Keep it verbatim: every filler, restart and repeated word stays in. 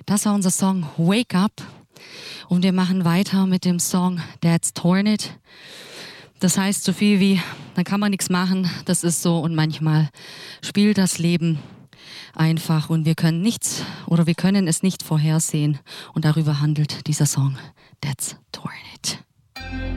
Das war unser Song Wake Up und wir machen weiter mit dem Song That's Torn It. Das heißt so viel wie, dann kann man nichts machen, das ist so und manchmal spielt das Leben einfach und wir können nichts oder wir können es nicht vorhersehen und darüber handelt dieser Song That's Torn It.